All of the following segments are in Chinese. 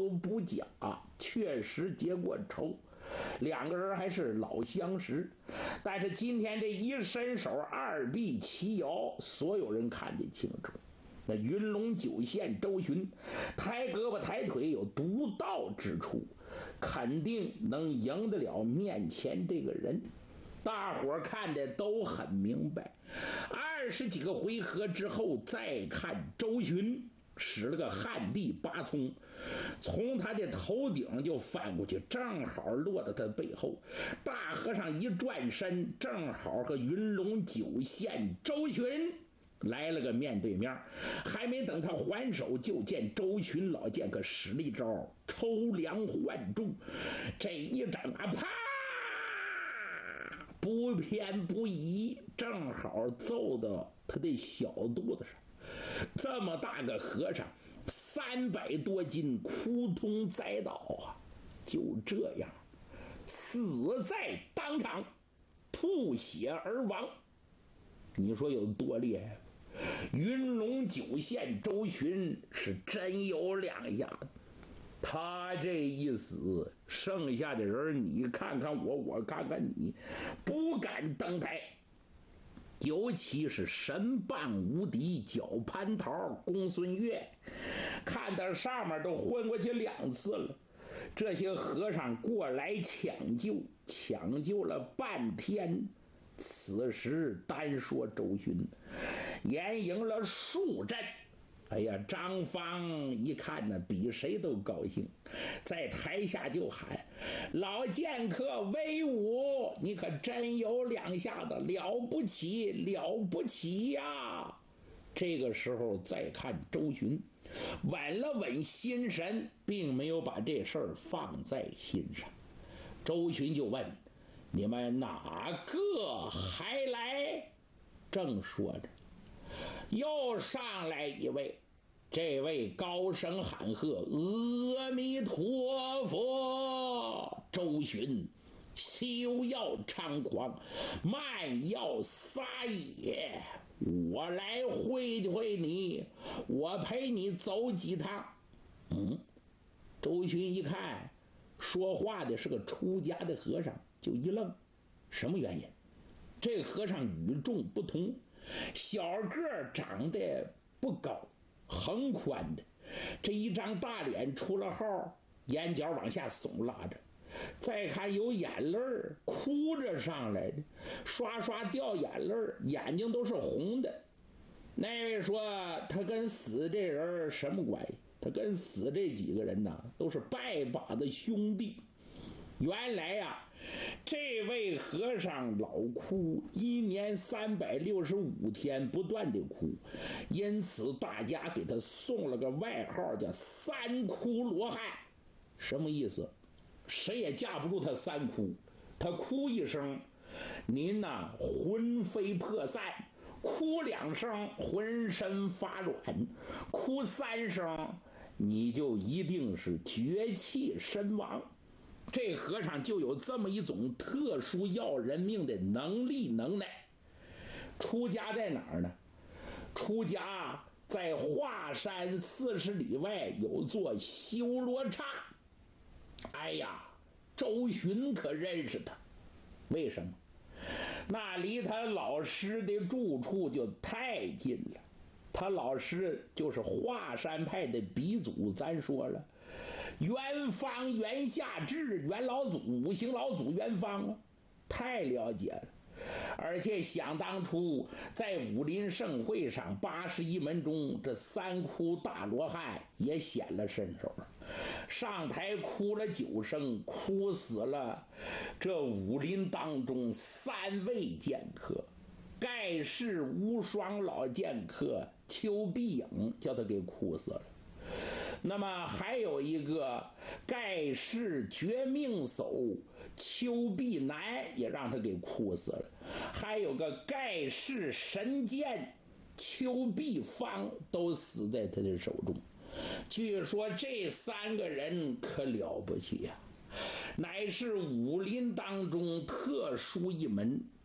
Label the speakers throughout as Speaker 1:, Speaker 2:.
Speaker 1: 都不假，确实结过仇，两个人还是老相识。但是今天这一伸手，二臂齐摇，所有人看得清楚，那云龙九县周巡抬胳膊抬腿有独到之处，肯定能赢得了面前这个人。大伙看的都很明白。20几个回合之后，再看周巡使了个旱地拔葱，从他的头顶就翻过去，正好落到他背后。大和尚一转身，正好和云龙九县周巡来了个面对面。还没等他还手，就见周巡老剑客使了一招抽梁换柱，这一掌啊，啪，不偏不倚，正好揍到他的小肚子上。这么大个和尚，300多斤，扑通栽倒啊！就这样死在当场，吐血而亡。你说有多厉害？云龙九县周巡是真有两下子，他这一死，剩下的人你看看我，我看看你，不敢登台。尤其是神棒无敌脚蟠桃公孙越，看到上面都昏过去2次了。这些和尚过来抢救了半天，此时单说周巡连赢了数阵。哎呀，张方一看呢，比谁都高兴，在台下就喊：老剑客威武，你可真有两下子，了不起了不起呀！这个时候再看周巡稳了稳心神，并没有把这事儿放在心上。周巡就问：你们哪个还来？正说着，又上来一位，这位高声喊喝：阿弥陀佛！周巡休要猖狂，慢要撒野，我来会会你，我陪你走几趟。周巡一看说话的是个出家的和尚，就一愣，什么原因？这和尚与众不同，小个长得不高，横宽的，这一张大脸出了号，眼角往下耸拉着，再看有眼泪哭着上来的，刷刷掉眼泪，眼睛都是红的。那位说他跟死这人什么关系？他跟死这几个人呢，都是拜把子兄弟。原来呀，这位和尚老哭，1年365天不断的哭，因此大家给他送了个外号叫三哭罗汉。什么意思？谁也架不住他3哭，他哭一声，您呐魂飞魄散，哭2声浑身发软，哭3声你就一定是绝气身亡。这和尚就有这么一种特殊要人命的能耐。出家在哪儿呢？出家在华山40里外有座修罗刹。哎呀，周巡可认识他。为什么？那离他老师的住处就太近了。他老师就是华山派的鼻祖，咱说了，元方元夏至，元老祖5行老祖元方，太了解了。而且想当初在武林盛会上81门中，这3哭大罗汉也显了身手了，上台哭了9声，哭死了这武林当中3位剑客，盖世无双老剑客邱必颖叫他给哭死了。那么还有一个盖世绝命手邱必南也让他给哭死了，还有个盖世神剑邱必方都死在他的手中。据说这3个人可了不起呀，乃是武林当中特殊一门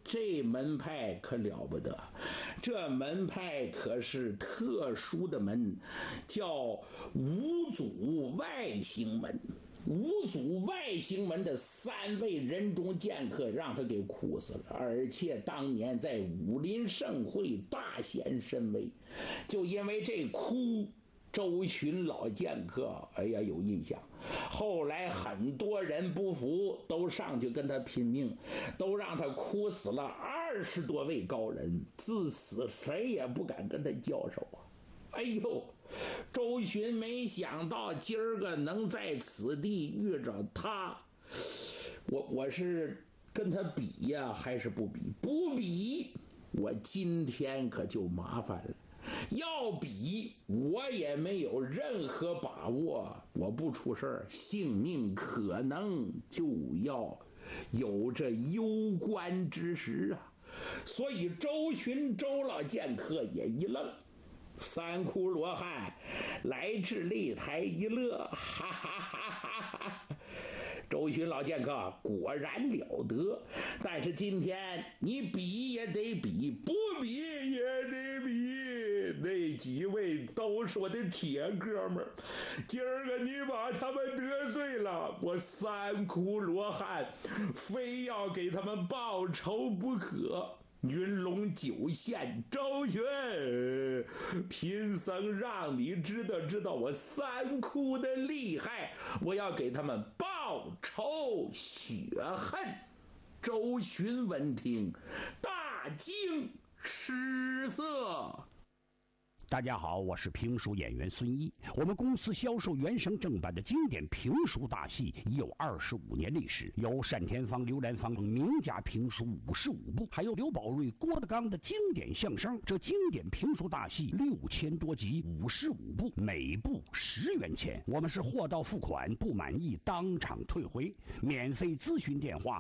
Speaker 1: 这门派可了不得，这门派可是特殊的门，叫五祖外星门。五祖外星门的3位人中剑客让他给哭死了，而且当年在武林盛会大显神威，就因为这哭，周巡老剑客有印象。后来很多人不服，都上去跟他拼命，都让他哭死了20多位高人，自此谁也不敢跟他交手啊。周巡没想到今儿个能在此地遇着他，我是跟他比呀，还是不比？不比，我今天可就麻烦了。要比，我也没有任何把握，我不出事儿，性命可能就要有这攸关之时啊。所以周巡周老剑客也一愣。三窟罗汉来至擂台一乐，哈哈哈哈哈！周巡老剑客果然了得，但是今天你比也得比，不比也得比。那几位都是我的铁哥们儿，今儿个你把他们得罪了，我三窟罗汉非要给他们报仇不可。云龙9县周巡，贫僧让你知道我三窟的厉害，我要给他们报仇雪恨。周巡闻听，大惊失色。
Speaker 2: 大家好，我是评书演员孙一。我们公司销售原声正版的经典评书大戏已有25年历史，有单田芳、刘兰芳名家评书55部，还有刘宝瑞、郭德纲的经典相声。这经典评书大戏6000多集，55部，每部10元钱。我们是货到付款，不满意当场退回。免费咨询电话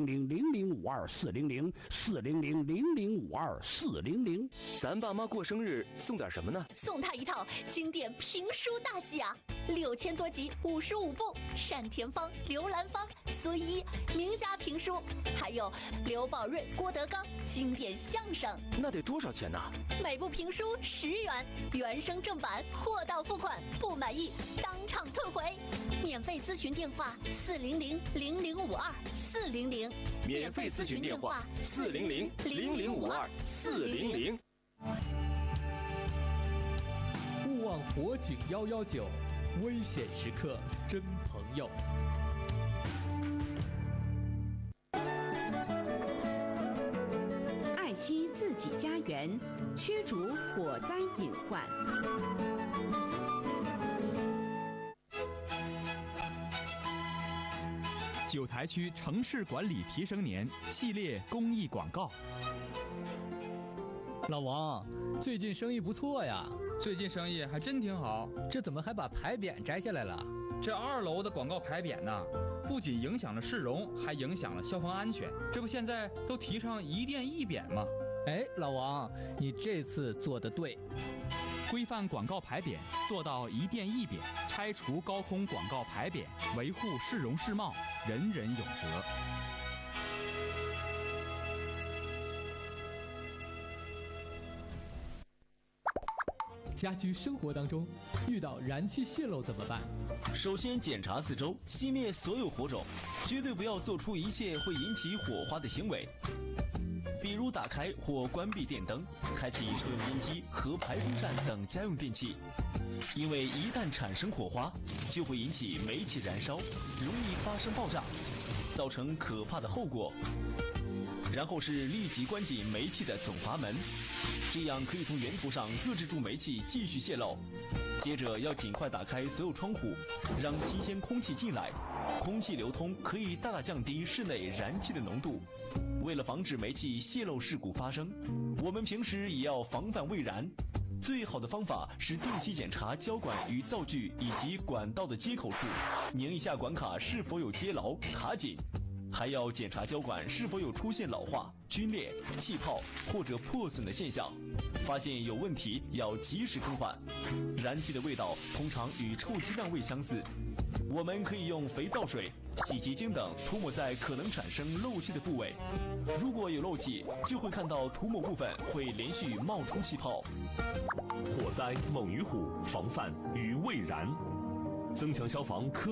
Speaker 2: 400-0052-400，400-0052-400。
Speaker 3: 咱爸妈过生日送点什么呢？
Speaker 4: 送他一套经典评书大戏啊，6000多集，55部，单田芳、刘兰芳、孙一名家评书，还有刘宝瑞、郭德纲经典相声。
Speaker 3: 那得多少钱呢？
Speaker 4: 每部评书10元，原声正版，货到付款，不满意当场退回。免费咨询电话400-0052-400，
Speaker 3: 免费咨询电话400-0052-400。
Speaker 5: 勿忘火警119，危险时刻真朋友。
Speaker 6: 爱惜自己家园，驱逐火灾隐患。
Speaker 7: 九台区城市管理提升年系列公益广告。
Speaker 5: 老王，最近生意不错呀。
Speaker 8: 最近生意还真挺好。
Speaker 5: 这怎么还把牌匾摘下来了？
Speaker 8: 这2楼的广告牌匾呢，不仅影响了市容，还影响了消防安全。这不现在都提倡一店一匾吗？
Speaker 5: 哎，老王，你这次做得对。
Speaker 7: 规范广告牌匾，做到一店一匾，拆除高空广告牌匾，维护市容市貌，人人有责。
Speaker 5: 家居生活当中遇到燃气泄漏怎么办？
Speaker 3: 首先检查四周，熄灭所有火种，绝对不要做出一切会引起火花的行为，比如打开或关闭电灯，开启抽油烟机和排风扇等家用电器，因为一旦产生火花，就会引起煤气燃烧，容易发生爆炸，造成可怕的后果。然后是立即关紧煤气的总阀门，这样可以从源头上遏制住煤气继续泄漏。接着要尽快打开所有窗户，让新鲜空气进来，空气流通可以大大降低室内燃气的浓度。为了防止煤气泄漏事故发生，我们平时也要防范未燃。最好的方法是定期检查胶管与灶具以及管道的接口处，拧一下管卡是否有接牢卡紧。 还要检查胶管是否有出现老化、皲裂、气泡或者破损的现象，发现有问题要及时更换。燃气的味道通常与臭鸡蛋味相似，我们可以用肥皂水、洗洁精等涂抹在可能产生漏气的部位，如果有漏气，就会看到涂抹部分会连续冒出气泡。
Speaker 9: 火灾猛于虎，防范于未然。增强消防科